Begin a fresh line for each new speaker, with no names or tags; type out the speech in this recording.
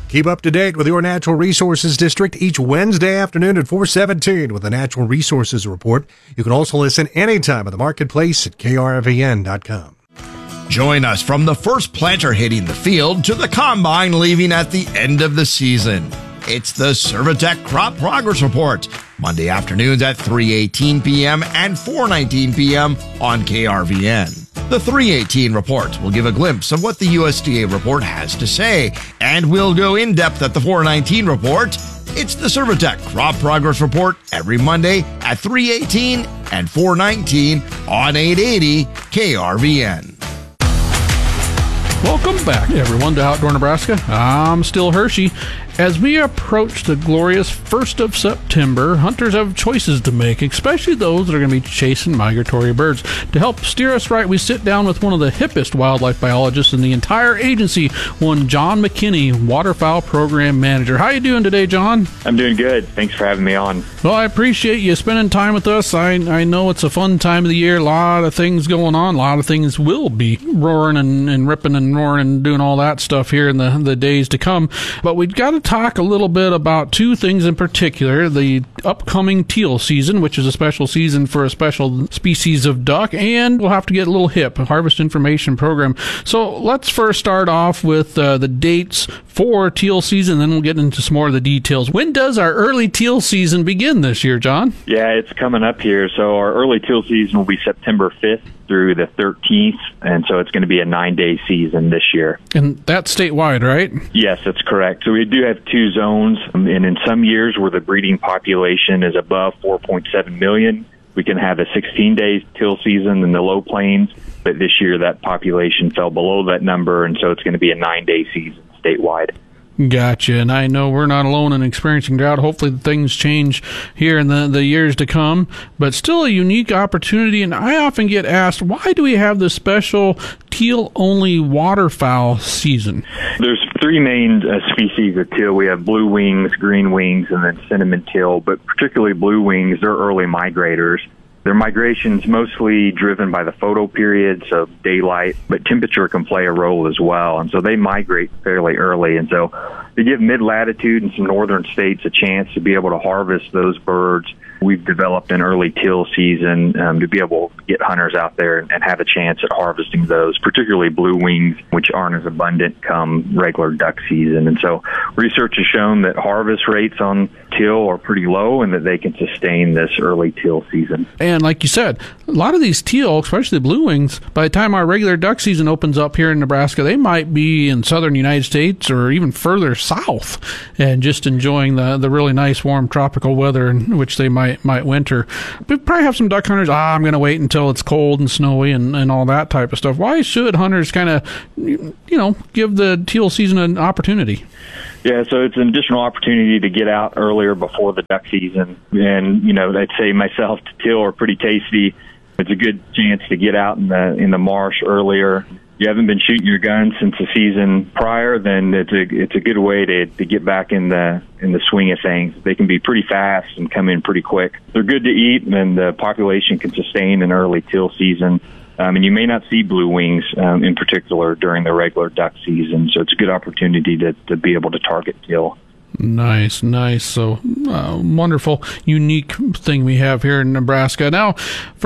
Keep up to date with your Natural Resources District each Wednesday afternoon at 4:17 with the Natural Resources Report. You can also listen anytime at the marketplace at krvn.com.
Join us from the first planter hitting the field to the combine leaving at the end of the season. It's the Servitech Crop Progress Report, Monday afternoons at 3:18 p.m. and 4:19 p.m. on KRVN. The 3:18 report will give a glimpse of what the USDA report has to say, and we'll go in depth at the 4:19 report. It's the Servitech Crop Progress Report every Monday at 3:18 and 4:19 on 880 KRVN.
Welcome back, everyone, to Outdoor Nebraska. I'm Still Hershey. As we approach the glorious 1st of September, hunters have choices to make, especially those that are going to be chasing migratory birds. To help steer us right, we sit down with one of the hippest wildlife biologists in the entire agency, one John McKinney, Waterfowl Program Manager. How you doing today, John?
I'm doing good. Thanks for having me on.
Well, I appreciate you spending time with us. I know it's a fun time of the year. A lot of things going on. A lot of things will be roaring and ripping and roaring and doing all that stuff here in the days to come. But we've got to talk a little bit about two things in particular: the upcoming teal season, which is a special season for a special species of duck, and we'll have to get a little hip, a harvest information program. So let's first start off with the dates for teal season, then we'll get into some more of the details. When does our early teal season begin this year, John?
Yeah, it's coming up here. So our early teal season will be September 5th through the 13th, and so it's going to be a 9-day season this year.
And that's statewide, right?
Yes, that's correct. So we do have two zones, and in some years where the breeding population is above 4.7 million, we can have a 16-day teal season in the low plains, but this year that population fell below that number, and so it's going to be a 9-day season statewide.
Gotcha. And I know we're not alone in experiencing drought. Hopefully things change here in the years to come, but still a unique opportunity. And I often get asked, why do we have this special teal-only waterfowl season? There's
three main species of teal. We have blue wings, green wings, and then cinnamon teal, but particularly blue wings, they're early migrators. Their migration's mostly driven by the photo period, so daylight, but temperature can play a role as well. And so they migrate fairly early. And so to give mid-latitude and some northern states a chance to be able to harvest those birds, we've developed an early teal season to be able to get hunters out there and have a chance at harvesting those, particularly blue wings, which aren't as abundant come regular duck season. And so research has shown that harvest rates on teal are pretty low and that they can sustain this early teal season.
And like you said, a lot of these teal, especially the blue wings, by the time our regular duck season opens up here in Nebraska, they might be in southern United States or even further south and just enjoying the really nice warm tropical weather in which they might winter. We probably have some duck hunters, I'm going to wait until it's cold and snowy and all that type of stuff. Why should hunters kind of, give the teal season an opportunity?
Yeah, so it's an additional opportunity to get out earlier before the duck season. And, I'd say myself, teal are pretty tasty. It's a good chance to get out in the marsh earlier. You haven't been shooting your gun since the season prior, then it's a good way to get back in the swing of things. They can be pretty fast and come in pretty quick. They're good to eat, and the population can sustain an early teal season. And you may not see blue wings in particular during the regular duck season, so it's a good opportunity to be able to target teal.
Nice. So wonderful, unique thing we have here in Nebraska. Now, for